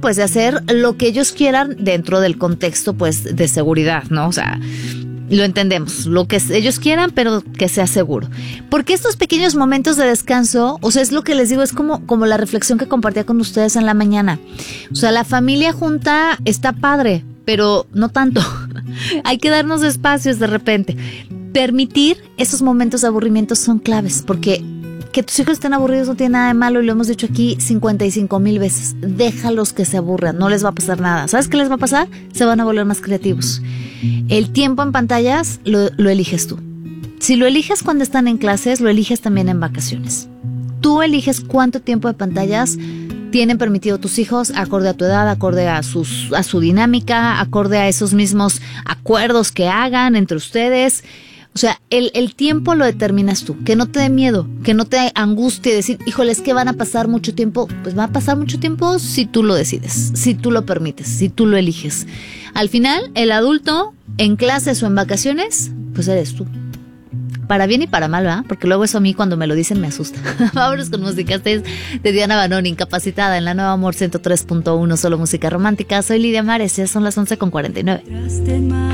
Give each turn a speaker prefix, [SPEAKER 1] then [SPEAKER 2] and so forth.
[SPEAKER 1] pues de hacer lo que ellos quieran dentro del contexto pues de seguridad, ¿no? O sea, lo entendemos, lo que ellos quieran, pero que sea seguro. Porque estos pequeños momentos de descanso, o sea, es lo que les digo, es como la reflexión que compartía con ustedes en la mañana. O sea, la familia junta está padre, pero no tanto. Hay que darnos espacios de repente. Permitir esos momentos de aburrimiento son claves, porque que tus hijos estén aburridos no tiene nada de malo, y lo hemos dicho aquí 55,000 veces. Déjalos que se aburran, no les va a pasar nada. ¿Sabes qué les va a pasar? Se van a volver más creativos. El tiempo en pantallas lo eliges tú. Si lo eliges cuando están en clases, lo eliges también en vacaciones. Tú eliges cuánto tiempo de pantallas tienen permitido tus hijos, acorde a tu edad, acorde a su dinámica, acorde a esos mismos acuerdos que hagan entre ustedes. O sea, el tiempo lo determinas tú, que no te dé miedo, que no te angustie decir, híjole, es que van a pasar mucho tiempo. Pues va a pasar mucho tiempo si tú lo decides, si tú lo permites, si tú lo eliges. Al final, el adulto, en clases o en vacaciones, pues eres tú. Para bien y para mal, ¿verdad? Porque luego eso a mí cuando me lo dicen me asusta. Vámonos con música. Esta es de Diana Banón, Incapacitada, en la Nueva Amor 103.1, solo música romántica. Soy Lidia Mares, ya son las 11:49.